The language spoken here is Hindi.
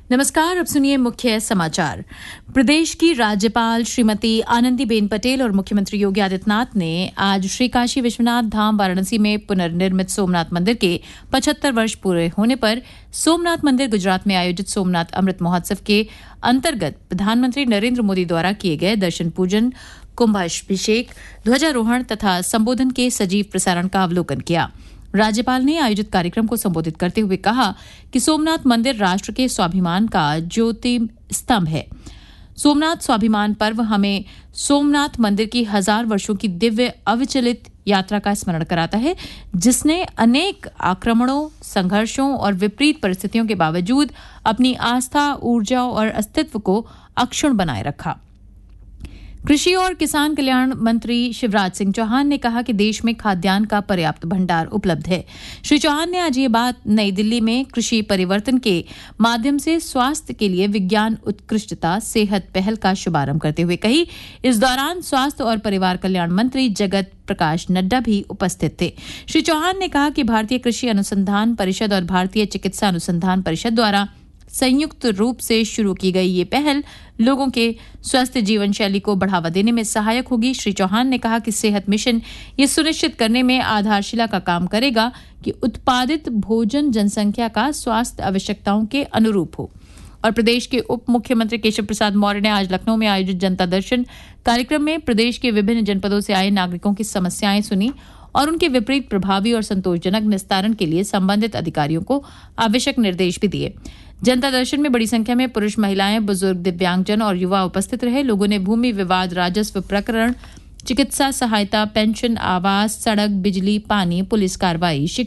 नमस्कार, अब सुनिए मुख्य समाचार। प्रदेश की राज्यपाल श्रीमती आनंदीबेन पटेल और मुख्यमंत्री योगी आदित्यनाथ ने आज श्री काशी विश्वनाथ धाम वाराणसी में पुनर्निर्मित सोमनाथ मंदिर के 75 वर्ष पूरे होने पर सोमनाथ मंदिर गुजरात में आयोजित सोमनाथ अमृत महोत्सव के अंतर्गत प्रधानमंत्री नरेंद्र मोदी द्वारा किए गए दर्शन पूजन, कुंभाभिषेक, ध्वजारोहण तथा संबोधन के सजीव प्रसारण का अवलोकन किया। राज्यपाल ने आयोजित कार्यक्रम को संबोधित करते हुए कहा कि सोमनाथ मंदिर राष्ट्र के स्वाभिमान का ज्योति स्तंभ है। सोमनाथ स्वाभिमान पर्व हमें सोमनाथ मंदिर की 1000 वर्षों की दिव्य अविचलित यात्रा का स्मरण कराता है, जिसने अनेक आक्रमणों, संघर्षों और विपरीत परिस्थितियों के बावजूद अपनी आस्था, ऊर्जा और अस्तित्व को अक्षुण्ण बनाए रखा। कृषि और किसान कल्याण मंत्री शिवराज सिंह चौहान ने कहा कि देश में खाद्यान्न का पर्याप्त भंडार उपलब्ध है। श्री चौहान ने आज ये बात नई दिल्ली में कृषि परिवर्तन के माध्यम से स्वास्थ्य के लिए विज्ञान उत्कृष्टता सेहत पहल का शुभारंभ करते हुए कही। इस दौरान स्वास्थ्य और परिवार कल्याण मंत्री जगत प्रकाश नड्डा भी उपस्थित थे। श्री चौहान ने कहा कि भारतीय कृषि अनुसंधान परिषद और भारतीय चिकित्सा अनुसंधान परिषद द्वारा संयुक्त रूप से शुरू की गई ये पहल लोगों के स्वस्थ जीवन शैली को बढ़ावा देने में सहायक होगी। श्री चौहान ने कहा कि सेहत मिशन ये सुनिश्चित करने में आधारशिला का काम करेगा कि उत्पादित भोजन जनसंख्या का स्वास्थ्य आवश्यकताओं के अनुरूप हो। और प्रदेश के उप मुख्यमंत्री केशव प्रसाद मौर्य ने आज लखनऊ में आयोजित जनता दर्शन कार्यक्रम में प्रदेश के विभिन्न जनपदों से आए नागरिकों की समस्याएं सुनी और उनके विपरीत प्रभावी और संतोषजनक निस्तारण के लिए संबंधित अधिकारियों को आवश्यक निर्देश भी दिए। जनता दर्शन में बड़ी संख्या में पुरुष, महिलाएं, बुजुर्ग, दिव्यांगजन और युवा उपस्थित रहे। लोगों ने भूमि विवाद, राजस्व प्रकरण, चिकित्सा सहायता, पेंशन, आवास, सड़क, बिजली, पानी, पुलिस कार्रवाई,